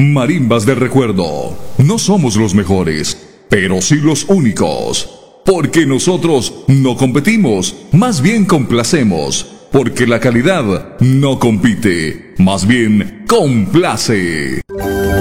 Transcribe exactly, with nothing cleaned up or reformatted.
Marimbas de Recuerdo. No somos los mejores, pero sí los únicos. Porque nosotros no competimos, más bien complacemos. Porque la calidad no compite, más bien complace.